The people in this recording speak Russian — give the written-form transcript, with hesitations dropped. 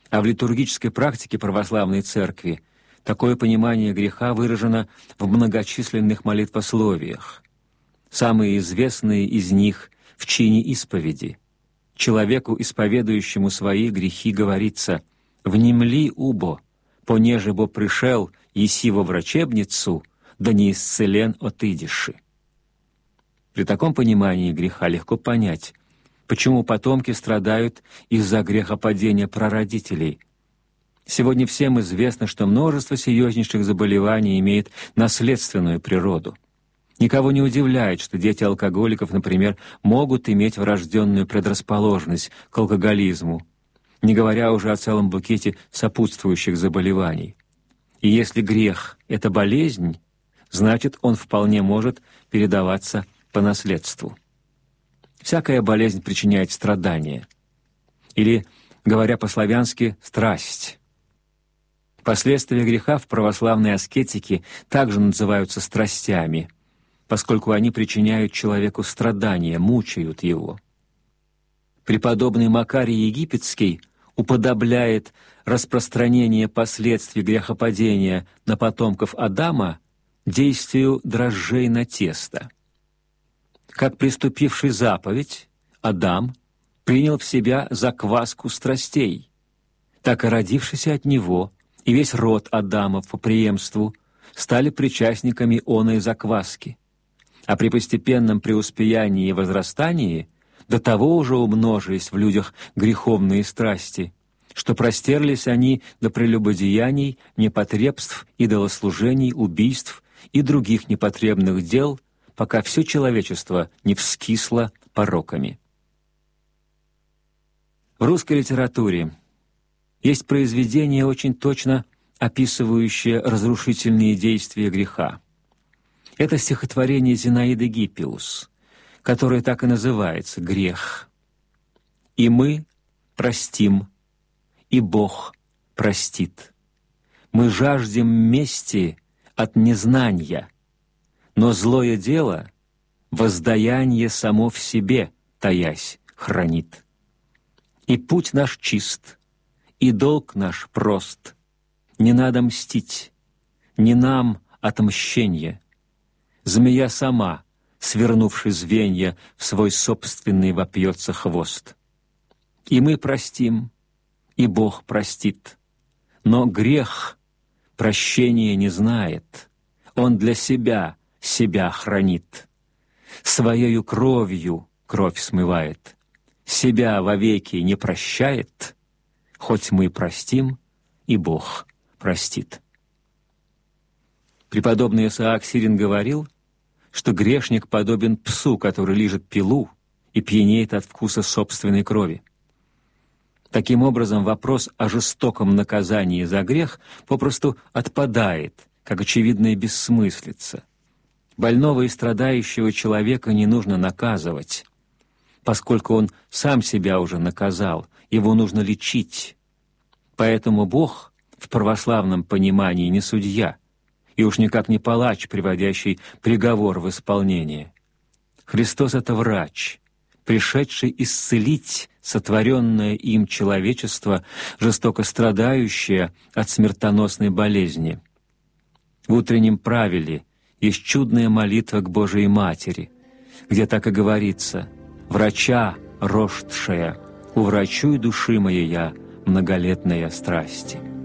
А в литургической практике православной церкви такое понимание греха выражено в многочисленных молитвословиях. Самые известные из них в чине исповеди. Человеку, исповедующему свои грехи, говорится: «Внемли, убо, понеже бо пришел, еси во врачебницу, да не исцелен отыдеши». При таком понимании греха легко понять, почему потомки страдают из-за грехопадения прародителей. Сегодня всем известно, что множество серьезнейших заболеваний имеет наследственную природу. Никого не удивляет, что дети алкоголиков, например, могут иметь врожденную предрасположенность к алкоголизму, не говоря уже о целом букете сопутствующих заболеваний. И если грех — это болезнь, значит, он вполне может передаваться по наследству. Всякая болезнь причиняет страдания. Или, говоря по-славянски, страсть. Последствия греха в православной аскетике также называются страстями, поскольку они причиняют человеку страдания, мучают его. Преподобный Макарий Египетский уподобляет распространение последствий грехопадения на потомков Адама действию дрожжей на тесто. Как приступивший заповедь, Адам принял в себя закваску страстей, так и родившийся от него и весь род Адамов по преемству стали причастниками оной закваски. А при постепенном преуспеянии и возрастании до того уже умножились в людях греховные страсти, что простерлись они до прелюбодеяний, непотребств, идолослужений, убийств и других непотребных дел, пока все человечество не вскисло пороками. В русской литературе есть произведение, очень точно описывающее разрушительные действия греха. Это стихотворение Зинаиды Гиппиус, которое так и называется «Грех». «И мы простим, и Бог простит. Мы жаждем мести от незнания, но злое дело воздаяние само в себе, таясь, хранит. И путь наш чист, и долг наш прост. Не надо мстить, не нам отмщение. Змея сама, свернувши звенья, в свой собственный вопьется хвост. И мы простим, и Бог простит. Но грех прощения не знает. Он для себя хранит. Своею кровью кровь смывает. Себя вовеки не прощает. Хоть мы простим, и Бог простит. Преподобный Исаак Сирин говорил, что грешник подобен псу, который лижет пилу и пьянеет от вкуса собственной крови. Таким образом, вопрос о жестоком наказании за грех попросту отпадает, как очевидная бессмыслица. Больного и страдающего человека не нужно наказывать, поскольку он сам себя уже наказал, его нужно лечить. Поэтому Бог в православном понимании не судья, и уж никак не палач, приводящий приговор в исполнение. Христос — это врач, пришедший исцелить сотворенное им человечество, жестоко страдающее от смертоносной болезни. В утреннем правиле есть чудная молитва к Божией Матери, где так и говорится: «Врача рождшая, уврачуй души моей я многолетная страсти».